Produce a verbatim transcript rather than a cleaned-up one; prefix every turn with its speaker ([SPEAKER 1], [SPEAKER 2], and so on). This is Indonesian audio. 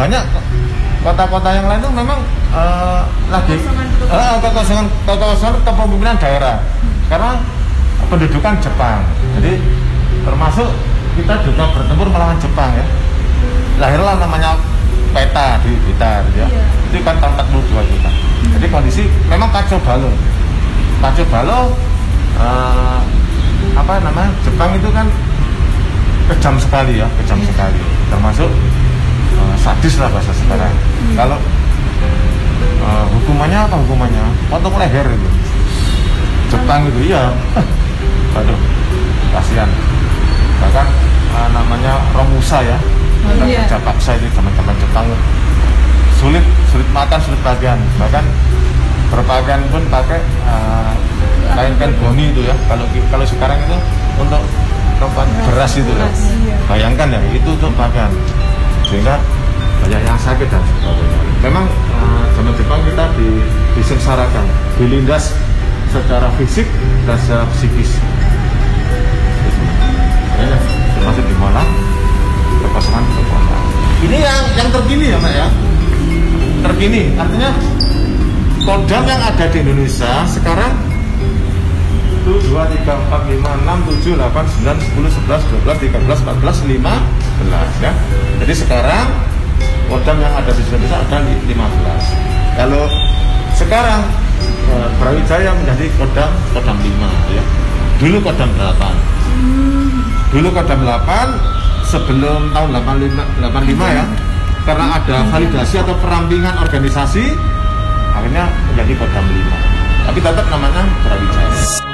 [SPEAKER 1] banyak kota-kota yang lain tuh memang uh, lagi uh, kekosongan kekosongan kepemimpinan daerah karena pendudukan Jepang. Jadi termasuk kita juga bertempur melawan Jepang ya. Lahirlah namanya peta di Blitar ya. Iya. Itu kan tahun empat puluh dua kita. Hmm. Jadi kondisi memang kacau balau. Kacau balau uh, apa namanya? Jepang itu kan kejam sekali ya, kejam iya. sekali. Termasuk uh, sadis lah bahasa sekarang. Hmm. Kalau uh, hukumannya apa hukumannya? Potong leher itu. Jepang itu iya. Aduh, kasihan. Bahkan uh, namanya Romusa ya. Oh, iya. Kerja paksa itu zaman-zaman Jepang sulit sulit makan sulit pakaian, bahkan berpakaian pun pakai uh, kain kain boni itu ya. Kalau kalau sekarang itu untuk tempat beras itu ya. Bayangkan ya itu untuk pakaian sehingga banyak yang sakit dan sebagainya. Memang uh, zaman Jepang kita di, disengsarakan, dilindas secara fisik dan secara psikis. Ya, termasuk di Malang. Kekosongan kekuasaan. Ini yang yang terkini ya Pak ya. Terkini artinya kodam yang ada di Indonesia sekarang satu, dua, tiga, empat, lima, enam, tujuh, delapan, sembilan, sepuluh, sebelas, dua belas, tiga belas, empat belas, lima belas ya. Jadi sekarang kodam yang ada di Indonesia ada lima belas. Kalau sekarang Brawijaya menjadi kodam kodam lima ya. Dulu kodam delapan. Dulu kodam delapan sebelum tahun delapan puluh lima ya, karena ada validasi atau perampingan organisasi akhirnya menjadi kodam lima, tapi tetap namanya Brawijaya.